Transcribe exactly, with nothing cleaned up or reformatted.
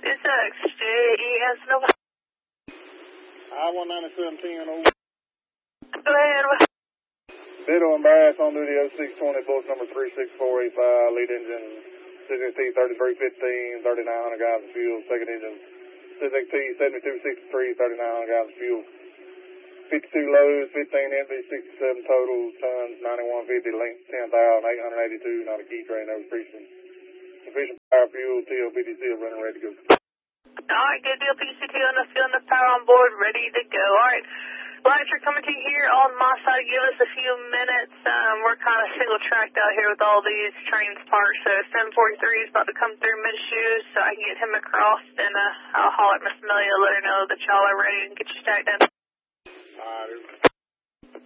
This X J E S Nova. I one ninety-seven ten over. Go ahead. Ditto and Bass on duty oh six twenty, bullet number three six four eight five, lead engine C Z X T thirty-three fifteen, thirty-nine hundred gallons of fuel, second engine C Z X T seventy-two sixty-three, thirty-nine hundred gallons of fuel, fifty-two loads, fifteen empty, sixty-seven total, tons, ninety-one fifty, length ten thousand eight hundred eighty-two, not a key train, no restriction. Sufficient power, fuel, T O P D C running ready to go. Alright, good deal, P C T on the field, the power on board, ready to go. Alright. Lights are coming to you here on my side. Give us a few minutes. Um, we're kind of single tracked out here with all these trains parked. So seven forty-three is about to come through mid-shoes so I can get him across. And uh, I'll holler at Miss Amelia, let her know that y'all are ready and get you stacked up.